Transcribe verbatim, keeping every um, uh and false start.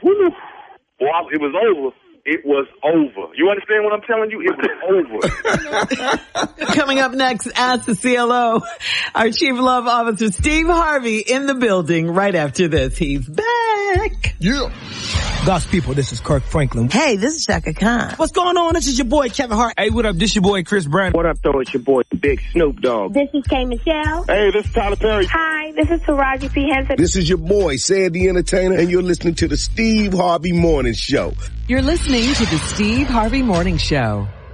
Woo. Well, it was over. It was over. You understand what I'm telling you? It was over. Coming up next, Ask the C L O. Our Chief Love Officer, Steve Harvey, in the building right after this. He's back. Yeah. God's people, this is Kirk Franklin. Hey, this is Shaka Khan. What's going on? This is your boy, Kevin Hart. Hey, what up? This your boy, Chris Brown. What up, though? It's your boy, Big Snoop Dogg. This is K. Michelle. Hey, this is Tyler Perry. Hi, this is Taraji P. Henson. This is your boy, Sad the Entertainer, and you're listening to the Steve Harvey Morning Show. You're listening to the Steve Harvey Morning Show.